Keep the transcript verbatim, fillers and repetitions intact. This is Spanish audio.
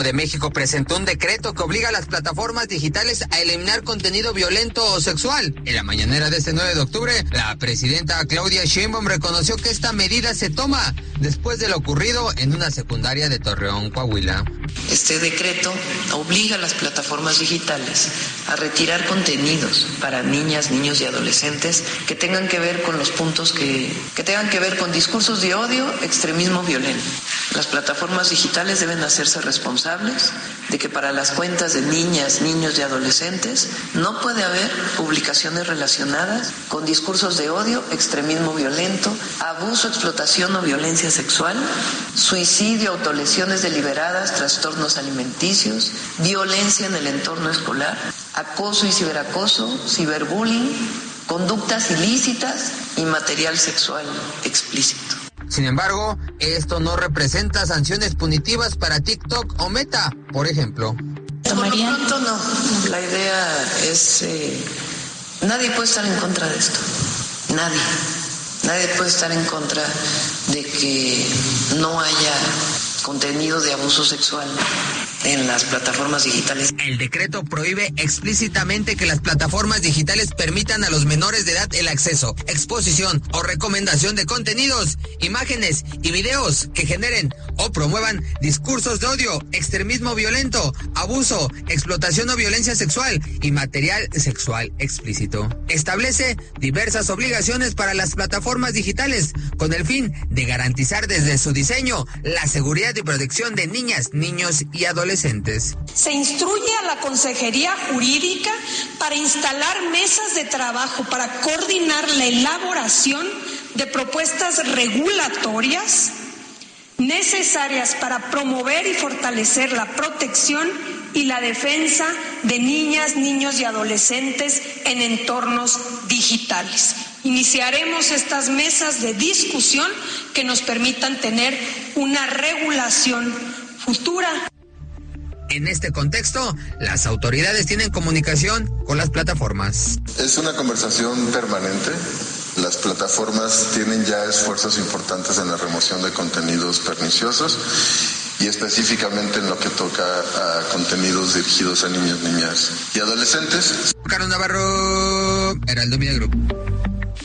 de México presentó un decreto que obliga a las plataformas digitales a eliminar contenido violento o sexual. En la mañanera de este nueve de octubre, la presidenta Claudia Sheinbaum reconoció que esta medida se toma después de lo ocurrido en una secundaria de Torreón, Coahuila. Este decreto obliga a las plataformas digitales a retirar contenidos para niñas, niños y adolescentes que tengan que ver con los puntos que, que tengan que ver con discursos de odio, extremismo violento. Las plataformas digitales deben hacerse responsables de que para las cuentas de niñas, niños y adolescentes no puede haber publicaciones relacionadas con discursos de odio, extremismo violento, abuso, explotación o violencia sexual, suicidio, autolesiones deliberadas, trastornos alimenticios, violencia en el entorno escolar, acoso y ciberacoso, ciberbullying, conductas ilícitas y material sexual explícito. Sin embargo, esto no representa sanciones punitivas para TikTok o Meta, por ejemplo. Por lo pronto no. La idea es... Eh, nadie puede estar en contra de esto. Nadie. Nadie puede estar en contra de que no haya contenido de abuso sexual en las plataformas digitales. El decreto prohíbe explícitamente que las plataformas digitales permitan a los menores de edad el acceso, exposición o recomendación de contenidos, imágenes y videos que generen o promuevan discursos de odio, extremismo violento, abuso, explotación o violencia sexual y material sexual explícito. Establece diversas obligaciones para las plataformas digitales con el fin de garantizar desde su diseño la seguridad y protección de niñas, niños y adolescentes. Se instruye a la Consejería Jurídica para instalar mesas de trabajo para coordinar la elaboración de propuestas regulatorias necesarias para promover y fortalecer la protección y la defensa de niñas, niños y adolescentes en entornos digitales. Iniciaremos estas mesas de discusión que nos permitan tener una regulación futura. En este contexto, las autoridades tienen comunicación con las plataformas. Es una conversación permanente. Las plataformas tienen ya esfuerzos importantes en la remoción de contenidos perniciosos y específicamente en lo que toca a contenidos dirigidos a niños, niñas y adolescentes. Carlos Navarro, Heraldo Media Group.